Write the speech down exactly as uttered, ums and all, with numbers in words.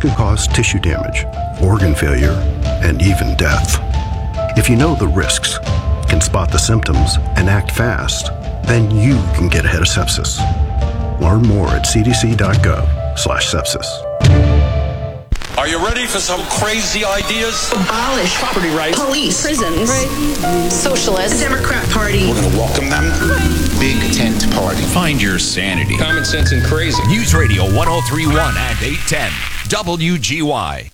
can cause tissue damage, organ failure, and even death. If you know the risks, can spot the symptoms, and act fast, then you can get ahead of sepsis. Learn more at c d c dot gov slash sepsis. Are you ready for some crazy ideas? Abolish property rights, police, prisons, right. Socialist, the Democrat Party. We're going to welcome them. Big tent party. Find your sanity. Common sense and crazy. News Radio one oh three point one and eight ten W G Y.